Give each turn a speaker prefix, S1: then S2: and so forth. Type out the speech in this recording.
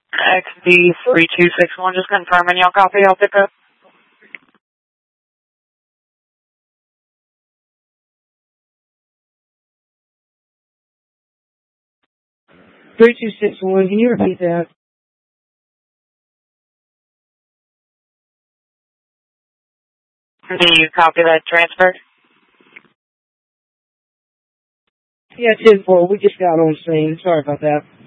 S1: XD3261, just confirming y'all copy, I'll pick up.
S2: Can you repeat that?
S1: Do you copy that transfer?
S2: Yeah, 10-4. We just got on scene. Sorry about that.